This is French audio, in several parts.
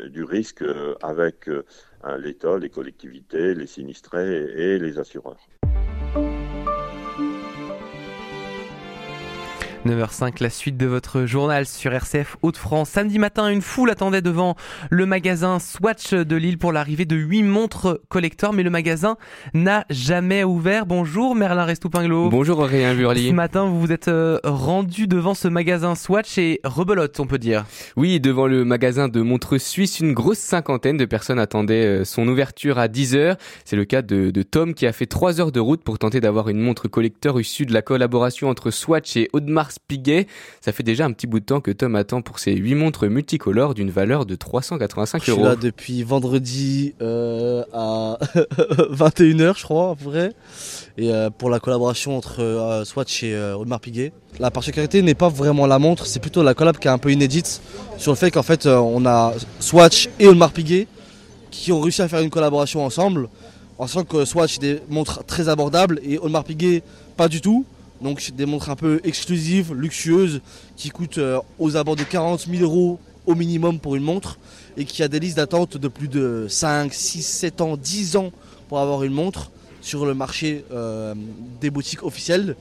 du risque avec l'État, les collectivités, les sinistrés et les assureurs. 9h05, la suite de votre journal sur RCF Hauts-de-France. Samedi matin, une foule attendait devant le magasin Swatch de Lille pour l'arrivée de 8 montres collector, mais le magasin n'a jamais ouvert. Bonjour Merlin Restoupinglo. Bonjour Aurélien Burlier. Ce matin, vous vous êtes rendu devant ce magasin Swatch et rebelote, on peut dire. Oui, devant le magasin de montres suisses, une grosse cinquantaine de personnes attendaient son ouverture à 10h. C'est le cas de Tom qui a fait 3 heures de route pour tenter d'avoir une montre collector issue de la collaboration entre Swatch et Audemars Piguet. Ça fait déjà un petit bout de temps que Tom attend pour ses 8 montres multicolores d'une valeur de 385 €. Je suis là depuis vendredi à 21h je crois à peu près. Et pour la collaboration entre Swatch et Audemars Piguet. La particularité n'est pas vraiment la montre, c'est plutôt la collab qui est un peu inédite sur le fait qu'en fait on a Swatch et Audemars Piguet qui ont réussi à faire une collaboration ensemble. En sachant que Swatch des montres très abordables et Audemars Piguet pas du tout. Donc des montres un peu exclusives, luxueuses, qui coûtent aux abords de 40 000 € au minimum pour une montre et qui a des listes d'attente de plus de 5, 6, 7 ans, 10 ans pour avoir une montre sur le marché des boutiques officielles.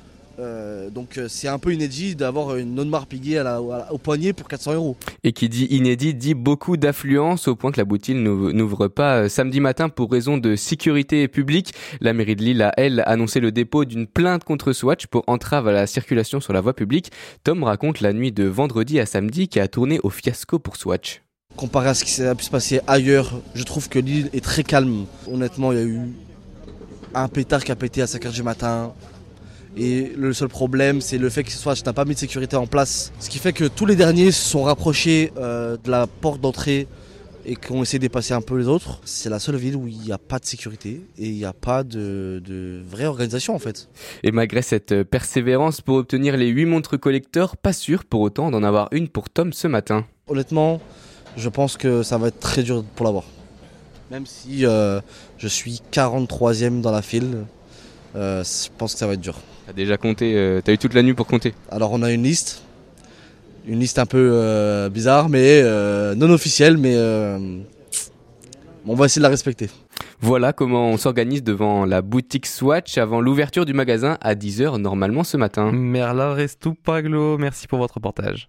Donc c'est un peu inédit d'avoir une Audemars Piguet au poignet pour 400 €. Et qui dit inédit dit beaucoup d'affluence au point que la boutique n'ouvre pas samedi matin pour raison de sécurité publique. La mairie de Lille a, elle, annoncé le dépôt d'une plainte contre Swatch pour entrave à la circulation sur la voie publique. Tom raconte la nuit de vendredi à samedi qui a tourné au fiasco pour Swatch. Comparé à ce qui a pu se passer ailleurs, je trouve que Lille est très calme. Honnêtement, il y a eu un pétard qui a pété à 5h du matin. Et le seul problème, c'est le fait que Swatch n'a pas mis de sécurité en place. Ce qui fait que tous les derniers se sont rapprochés de la porte d'entrée et qui ont essayé de dépasser un peu les autres. C'est la seule ville où il n'y a pas de sécurité et il n'y a pas de vraie organisation en fait. Et malgré cette persévérance pour obtenir les 8 montres collector, pas sûr pour autant d'en avoir une pour Tom ce matin. Honnêtement, je pense que ça va être très dur pour l'avoir. Même si je suis 43e dans la file, je pense que ça va être dur. T'as déjà compté, t'as eu toute la nuit pour compter. Alors on a une liste un peu bizarre, mais non officielle, mais on va essayer de la respecter. Voilà comment on s'organise devant la boutique Swatch avant l'ouverture du magasin à 10h normalement ce matin. Merlin Restoupinglo, merci pour votre reportage.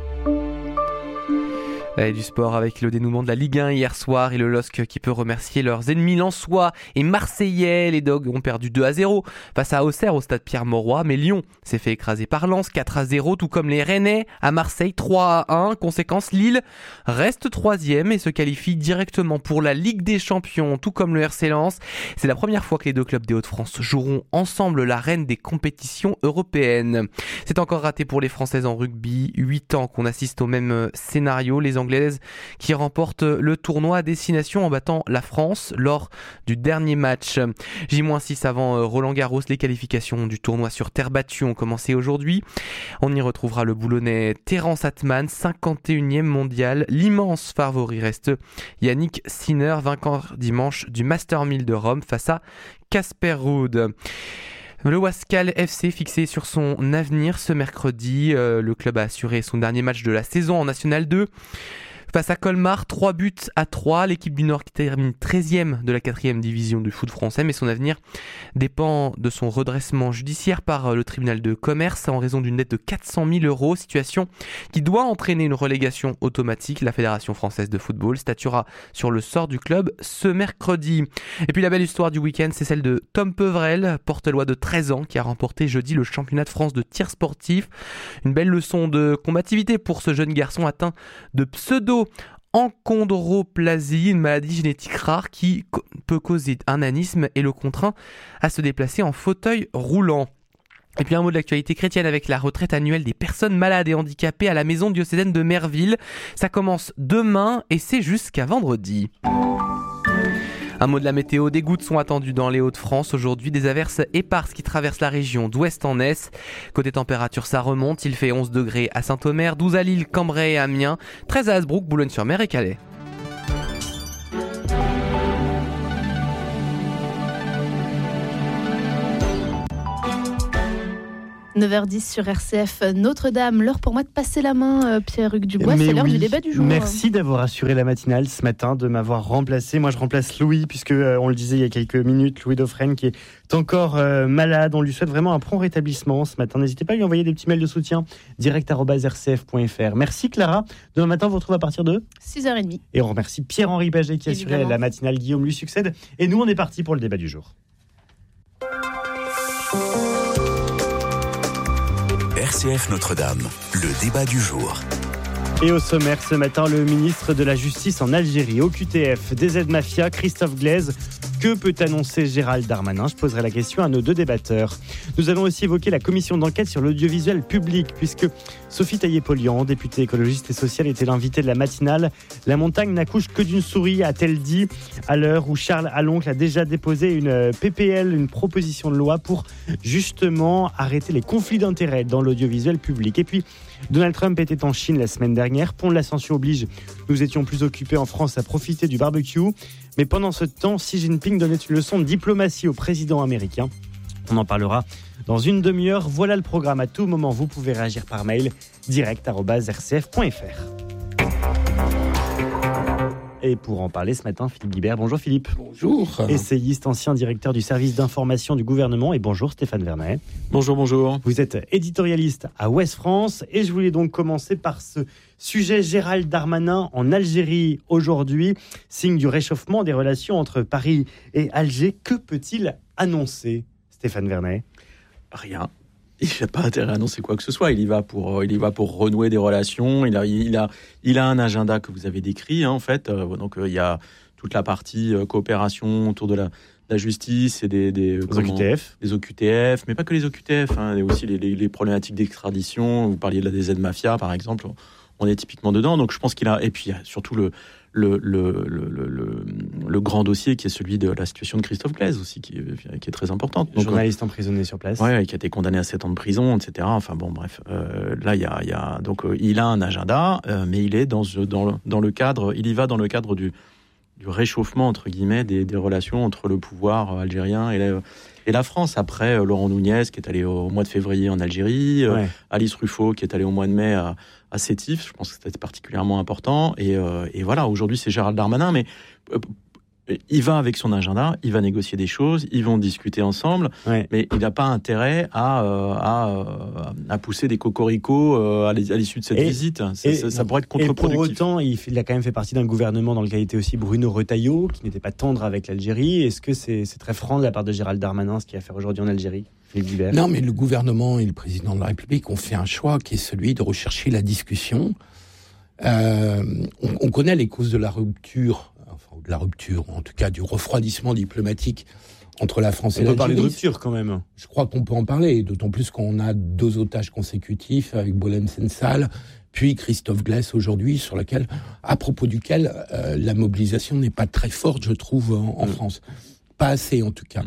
Et du sport avec le dénouement de la Ligue 1 hier soir et le LOSC qui peut remercier leurs ennemis lensois et marseillais. Les Dogs ont perdu 2-0 face à Auxerre au stade Pierre-Mauroy, mais Lyon s'est fait écraser par Lens 4-0, tout comme les Rennais à Marseille 3-1. Conséquence, Lille reste 3e et se qualifie directement pour la Ligue des Champions, tout comme le RC Lens. C'est la première fois que les deux clubs des Hauts-de-France joueront ensemble l'arène des compétitions européennes. C'est encore raté pour les Françaises en rugby, 8 ans qu'on assiste au même scénario. Les Anglaises qui remportent le tournoi à destination en battant la France lors du dernier match. J-6 avant Roland Garros, les qualifications du tournoi sur terre battue ont commencé aujourd'hui. On y retrouvera le Boulonnais Terence Atman, 51e mondial. L'immense favori reste Yannick Sinner, vainqueur dimanche du Master 1000 de Rome face à Casper Ruud. Le Wascal FC fixé sur son avenir ce mercredi. Le club a assuré son dernier match de la saison en National 2. Face à Colmar, 3-3. L'équipe du Nord qui termine 13e de la 4e division du foot français, mais son avenir dépend de son redressement judiciaire par le tribunal de commerce en raison d'une dette de 400 000 €, situation qui doit entraîner une relégation automatique. La Fédération française de football statuera sur le sort du club ce mercredi. Et puis la belle histoire du week-end, c'est celle de Tom Pevrel, porte-lois de 13 ans, qui a remporté jeudi le championnat de France de tir sportif. Une belle leçon de combativité pour ce jeune garçon atteint de pseudo-enchondroplasie, une maladie génétique rare qui peut causer un nanisme et le contraint à se déplacer en fauteuil roulant. Et puis un mot de l'actualité chrétienne avec la retraite annuelle des personnes malades et handicapées à la maison diocésaine de Merville. Ça commence demain et c'est jusqu'à vendredi. Un mot de la météo, des gouttes sont attendues dans les Hauts-de-France aujourd'hui, des averses éparses qui traversent la région d'ouest en est. Côté température, ça remonte, il fait 11 degrés à Saint-Omer, 12 à Lille, Cambrai et Amiens, 13 à Hasbrook, Boulogne-sur-Mer et Calais. 9h10 sur RCF Notre-Dame. L'heure pour moi de passer la main, Pierre-Hugues Dubois. C'est l'heure du débat du jour. Merci d'avoir assuré la matinale ce matin, de m'avoir remplacé. Moi, je remplace Louis, puisque on le disait il y a quelques minutes, Louis Dauphren qui est encore malade. On lui souhaite vraiment un prompt rétablissement ce matin. N'hésitez pas à lui envoyer des petits mails de soutien direct@rcf.fr. Merci Clara. Demain matin, on vous retrouve à partir de 6h30. Et on remercie Pierre-Henri Baget qui a assuré la matinale. Guillaume lui succède. Et nous, on est parti pour le débat du jour. RCF Notre-Dame, le débat du jour. Et au sommaire ce matin, le ministre de la Justice en Algérie, OQTF, DZ Mafia, Christophe Glaise. Que peut annoncer Gérald Darmanin ? Je poserai la question à nos deux débatteurs. Nous allons aussi évoquer la commission d'enquête sur l'audiovisuel public, puisque Sophie Taillé-Polian, députée écologiste et sociale, était l'invitée de la matinale. La montagne n'accouche que d'une souris, a-t-elle dit, à l'heure où Charles Aloncle a déjà déposé une PPL, une proposition de loi pour justement arrêter les conflits d'intérêts dans l'audiovisuel public. Et puis, Donald Trump était en Chine la semaine dernière. Pont de l'Ascension oblige, nous étions plus occupés en France à profiter du barbecue. Mais pendant ce temps, Xi Jinping donnait une leçon de diplomatie au président américain. On en parlera dans une demi-heure. Voilà le programme. À tout moment, vous pouvez réagir par mail direct@rcf.fr. Et pour en parler ce matin, Philippe Guibert. Bonjour Philippe. Bonjour. Essayiste, ancien directeur du service d'information du gouvernement. Et bonjour Stéphane Vernet. Bonjour, bonjour. Vous êtes éditorialiste à Ouest France. Et je voulais donc commencer par ce sujet Gérald Darmanin en Algérie aujourd'hui. Signe du réchauffement des relations entre Paris et Alger. Que peut-il annoncer, Stéphane Vernet ? Rien. Il n'a pas intérêt à annoncer quoi que ce soit. Il y va pour renouer des relations. Il a un agenda que vous avez décrit, hein, en fait. Donc il y a toute la partie coopération autour de la justice et des OQTF. Les OQTF, mais pas que les OQTF. Hein, il y a aussi les problématiques d'extradition. Vous parliez de la DZ Mafia, par exemple. On est typiquement dedans. Donc je pense qu'il a. Et puis il y a surtout le grand dossier qui est celui de la situation de Christophe Glaise aussi, qui est très importante. Donc, journaliste emprisonné sur place. Ouais, qui a été condamné à 7 ans de prison, etc. Enfin bon, bref. Là, il y a donc il a un agenda, mais il est dans le cadre. Il y va dans le cadre du réchauffement entre guillemets des relations entre le pouvoir algérien et la France. Après, Laurent Nunez qui est allé au mois de février en Algérie, Alice Ruffo qui est allée au mois de mai à Sétif, je pense que c'était particulièrement important. Et voilà, aujourd'hui c'est Gérald Darmanin, mais il va avec son agenda, il va négocier des choses, ils vont discuter ensemble, mais il n'a pas intérêt à pousser des cocoricots à l'issue de cette visite. Ça pourrait être contre-productif. Et pour autant, il a quand même fait partie d'un gouvernement dans lequel était aussi Bruno Retailleau, qui n'était pas tendre avec l'Algérie. Est-ce que c'est très franc de la part de Gérald Darmanin, ce qu'il a fait aujourd'hui en Algérie ? Non, mais le gouvernement et le président de la République ont fait un choix qui est celui de rechercher la discussion. On connaît les causes de la rupture, en tout cas du refroidissement diplomatique entre la France et l'Algérie. On peut parler de rupture quand même. Je crois qu'on peut en parler, d'autant plus qu'on a 2 otages consécutifs avec Boualem Sansal, puis Christophe Glaise aujourd'hui, à propos duquel la mobilisation n'est pas très forte, je trouve, en France. Pas assez, en tout cas.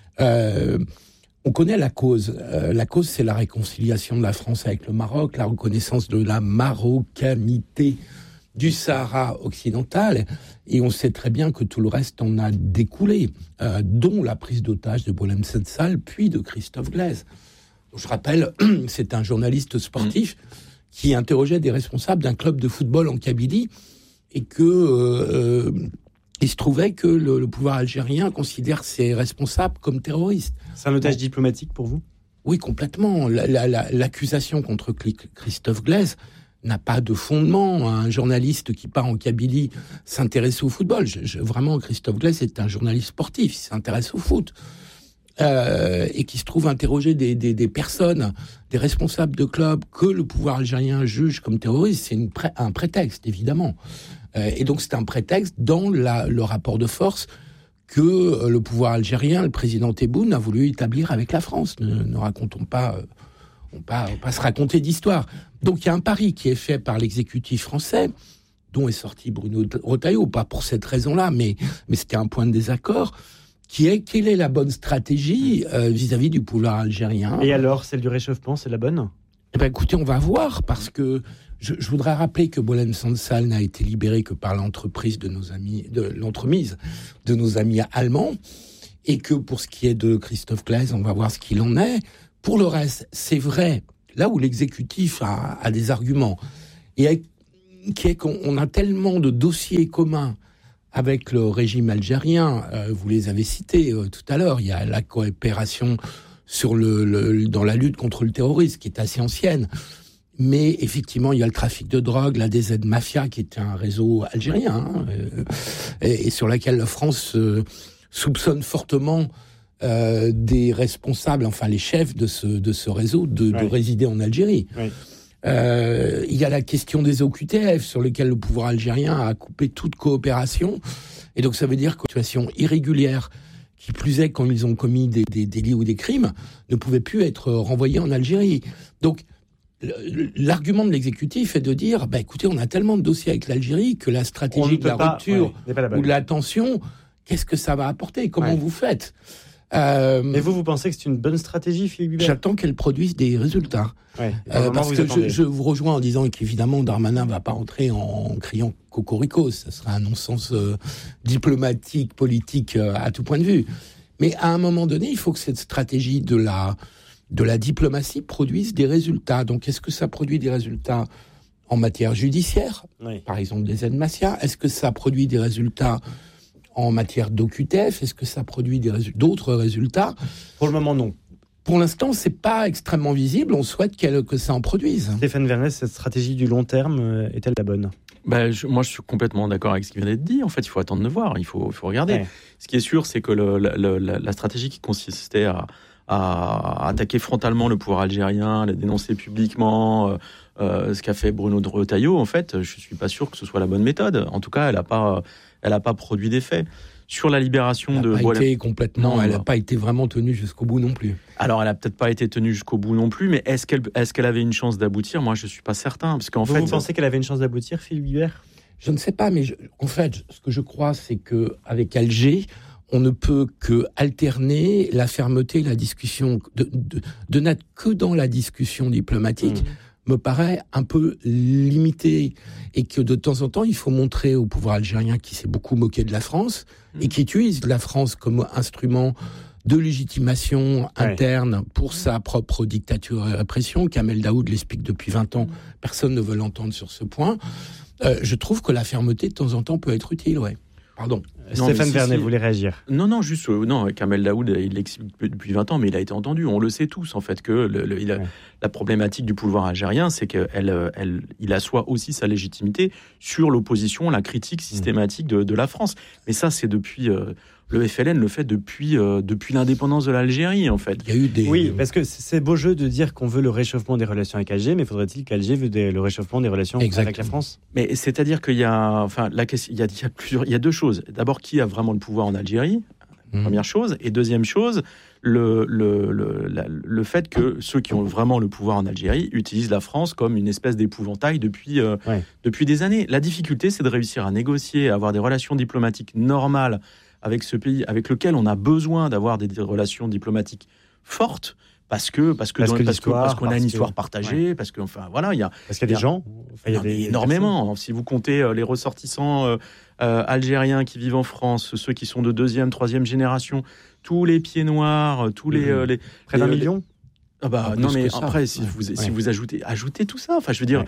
On connaît la cause. La cause, c'est la réconciliation de la France avec le Maroc, la reconnaissance de la marocanité du Sahara occidental. Et on sait très bien que tout le reste en a découlé, dont la prise d'otage de Boualem Sansal, puis de Christophe Glaise. Donc, je rappelle, c'est un journaliste sportif qui interrogeait des responsables d'un club de football en Kabylie et que... il se trouvait que le pouvoir algérien considère ses responsables comme terroristes. C'est un otage diplomatique pour vous ? Oui, complètement. L'accusation contre Christophe Glaise n'a pas de fondement. Un journaliste qui part en Kabylie s'intéresser au football. Vraiment, Christophe Glaise est un journaliste sportif, il s'intéresse au foot. Et qui se trouve interroger des personnes, des responsables de clubs que le pouvoir algérien juge comme terroristes, c'est un prétexte, évidemment. Et donc c'est un prétexte dans le rapport de force que le pouvoir algérien, le président Tebboune, a voulu établir avec la France. Ne racontons pas, on va pas se raconter d'histoire. Donc il y a un pari qui est fait par l'exécutif français, dont est sorti Bruno Retailleau, pas pour cette raison-là, mais c'était un point de désaccord, qui est quelle est la bonne stratégie vis-à-vis du pouvoir algérien. Et alors, celle du réchauffement, c'est la bonne ? Eh bien, écoutez, on va voir, parce que je voudrais rappeler que Boualem Sansal n'a été libéré que par l'entremise de nos amis allemands, et que pour ce qui est de Christophe Glaise, on va voir ce qu'il en est. Pour le reste, c'est vrai, là où l'exécutif a des arguments, et qui est qu'on a tellement de dossiers communs avec le régime algérien, vous les avez cités tout à l'heure, il y a la coopération dans la lutte contre le terrorisme, qui est assez ancienne, mais effectivement, il y a le trafic de drogue, la DZ Mafia, qui est un réseau algérien, et sur laquelle la France soupçonne fortement des responsables, enfin les chefs de ce réseau, de résider en Algérie. Oui. Il y a la question des OQTF, sur lesquels le pouvoir algérien a coupé toute coopération. Et donc ça veut dire qu'une situation irrégulière, qui plus est quand ils ont commis des délits ou des crimes, ne pouvait plus être renvoyée en Algérie. Donc l'argument de l'exécutif est de dire, écoutez, on a tellement de dossiers avec l'Algérie que la stratégie de la rupture ou de la tension, qu'est-ce que ça va apporter ? Comment vous faites ? Mais vous pensez que c'est une bonne stratégie, Philippe Guibert ? J'attends qu'elle produise des résultats. Parce que je vous rejoins en disant qu'évidemment, Darmanin ne va pas entrer en criant cocorico. Ça sera un non-sens diplomatique, politique, à tout point de vue. Mais à un moment donné, il faut que cette stratégie de la diplomatie produise des résultats. Donc, est-ce que ça produit des résultats en matière judiciaire ? Par exemple, des aides Massia. Est-ce que ça produit des résultats en matière d'OQTF? Est-ce que ça produit d'autres résultats ? Pour le moment, non. Pour l'instant, c'est pas extrêmement visible. On souhaite que ça en produise. Stéphane Vernet, cette stratégie du long terme est-elle la bonne ? Moi, je suis complètement d'accord avec ce qui vient d'être dit. En fait, il faut attendre de voir. Il faut regarder. Ce qui est sûr, c'est que la stratégie qui consistait à attaquer frontalement le pouvoir algérien, la dénoncer publiquement, ce qu'a fait Bruno Retailleau, en fait, je suis pas sûr que ce soit la bonne méthode. En tout cas, elle a pas produit d'effet. Sur la libération de elle n'a pas été vraiment tenue jusqu'au bout non plus. Alors, elle a peut-être pas été tenue jusqu'au bout non plus, mais est-ce qu'elle avait une chance d'aboutir ? Moi, je suis pas certain, parce vous pensez qu'elle avait une chance d'aboutir, Philippe Guibert ? Je ne sais pas, mais en fait, ce que je crois, c'est que avec Alger, on ne peut que alterner la fermeté, la discussion, de n'être que dans la discussion diplomatique. Me paraît un peu limité, et que de temps en temps, il faut montrer au pouvoir algérien qui s'est beaucoup moqué de la France et qui utilise la France comme instrument de légitimation interne pour sa propre dictature et répression. Kamel Daoud l'explique depuis 20 ans, personne ne veut l'entendre sur ce point. Je trouve que la fermeté, de temps en temps, peut être utile, Pardon. Stéphane Vernet voulait réagir. Non, Kamel Daoud, il l'explique depuis 20 ans, mais il a été entendu. On le sait tous, en fait, que la problématique du pouvoir algérien, c'est qu'il assoit aussi sa légitimité sur l'opposition, la critique systématique de la France. Mais ça, c'est depuis... le FLN le fait depuis l'indépendance de l'Algérie, en fait. Il y a eu Oui, parce que c'est beau jeu de dire qu'on veut le réchauffement des relations avec Alger, mais faudrait-il qu'Alger veut le réchauffement des relations avec la France ? Mais c'est-à-dire qu'il y a, il y a deux choses. D'abord, qui a vraiment le pouvoir en Algérie ? Première chose. Et deuxième chose, le fait que ceux qui ont vraiment le pouvoir en Algérie utilisent la France comme une espèce d'épouvantail depuis des années. La difficulté, c'est de réussir à négocier, à avoir des relations diplomatiques normales avec ce pays, avec lequel on a besoin d'avoir des relations diplomatiques fortes, parce qu'on a une histoire partagée, parce qu'il y a des gens, il y a énormément. Si vous comptez les ressortissants algériens qui vivent en France, ceux qui sont de 2e, 3e génération, tous les pieds noirs, tous les près d'un million. Non, mais après, si vous ajoutez tout ça, enfin, je veux dire,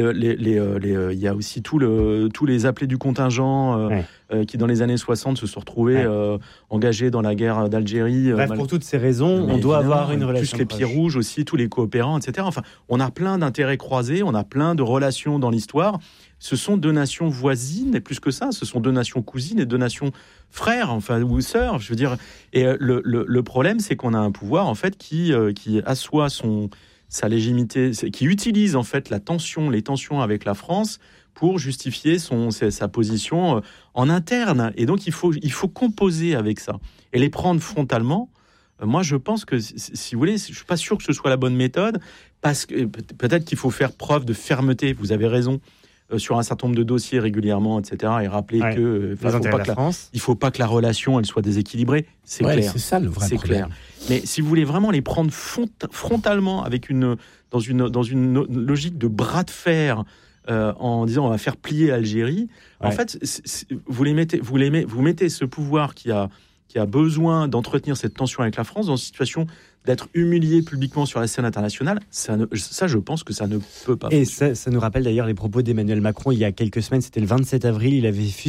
il y a aussi tous les appelés du contingent qui, dans les années 60, se sont retrouvés engagés dans la guerre d'Algérie. Bref, pour toutes ces raisons, on doit avoir une relation. Plus les pieds rouges aussi, tous les coopérants, etc. Enfin, on a plein d'intérêts croisés, on a plein de relations dans l'histoire. Ce sont deux nations voisines, et plus que ça, ce sont deux nations cousines et deux nations frères, ou sœurs, je veux dire. Et le problème, c'est qu'on a un pouvoir, en fait, qui assoit sa légitimité, qui utilise, en fait, les tensions avec la France pour justifier sa position en interne. Et donc, il faut composer avec ça et les prendre frontalement. Moi, je pense que, si vous voulez, je suis pas sûr que ce soit la bonne méthode, parce que peut-être qu'il faut faire preuve de fermeté. Vous avez raison. Sur un certain nombre de dossiers régulièrement, etc. Et rappeler que il ne faut pas que la relation elle soit déséquilibrée. C'est clair. C'est ça le vrai problème. Clair. Mais si vous voulez vraiment les prendre frontalement dans une logique de bras de fer, en disant on va faire plier l'Algérie, en fait, vous mettez ce pouvoir qui qui a besoin d'entretenir cette tension avec la France, dans une situation d'être humilié publiquement sur la scène internationale, ça, je pense que ça ne peut pas. Et ça nous rappelle d'ailleurs les propos d'Emmanuel Macron il y a quelques semaines, c'était le 27 avril, il avait